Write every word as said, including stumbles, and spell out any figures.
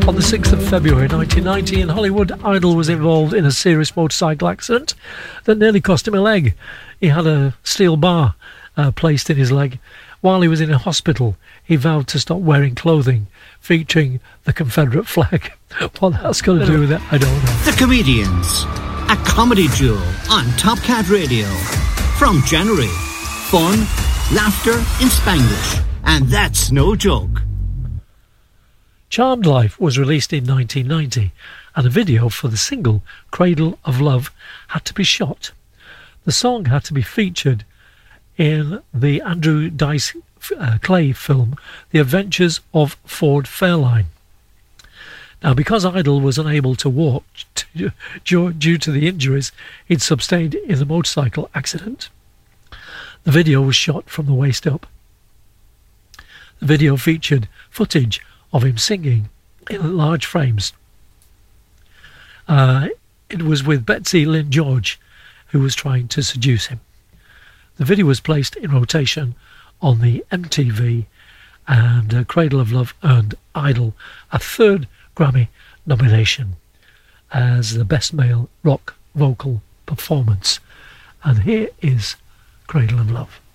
On the sixth of February nineteen ninety in Hollywood, Idol was involved in a serious motorcycle accident that nearly cost him a leg. He had a steel bar uh, placed in his leg. While he was in a hospital, he vowed to stop wearing clothing featuring the Confederate flag. What that's got to do with it, I don't know. The Comedians, a comedy duo on Top Cat Radio. From January, fun, laughter in Spanglish, and that's no joke. Charmed Life was released in nineteen ninety, and a video for the single Cradle of Love had to be shot. The song had to be featured in the Andrew Dice uh, Clay film The Adventures of Ford Fairlane. Now, because Idol was unable to walk to, due to the injuries he'd sustained in the motorcycle accident, the video was shot from the waist up. The video featured footage of him singing in large frames. Uh, it was with Betsy Lynn George, who was trying to seduce him. The video was placed in rotation on the M T V, and uh, Cradle of Love earned Idol a third Grammy nomination as the Best Male Rock Vocal Performance. And here is Cradle of Love.